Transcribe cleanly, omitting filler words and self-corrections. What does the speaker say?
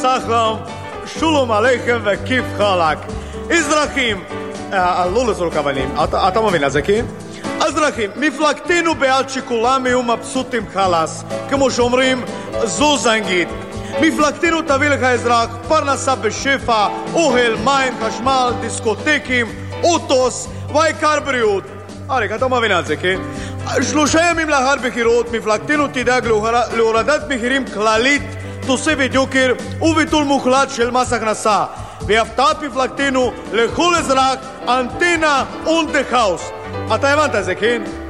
סחלם, שולום עליכם וכיף חלק. אזרחים, לא לזרוק אבנים, אתה מבין את זה, כן? אזרחים, מפלגתנו בעד שכולם יהיו מבסוטים חלס, כמו שאומרים, זו זנגית. מפלגתנו תביא לך אזרח, פרנסה בשפע, אוהל, מים, חשמל, דיסקוטקים, אוטוס, והעיקר בריאות. אריק, אתה מבין את זה, כן? 3 ימים לאחר בחירות, מפלגתנו תדאג להורדת מחירים כללית, תוספת יוקר וביטול מוחלט של מס הכנסה. והפתעת מפלגתנו לכל אזרח, אנטנה und the house. אתה הבנת את זה, כן?